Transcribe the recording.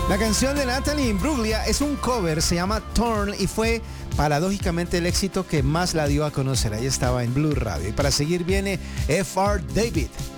La canción de Natalie Imbruglia es un cover, se llama Torn y fue paradójicamente el éxito que más la dio a conocer. Ahí estaba en Blue Radio. Y para seguir viene F.R. David.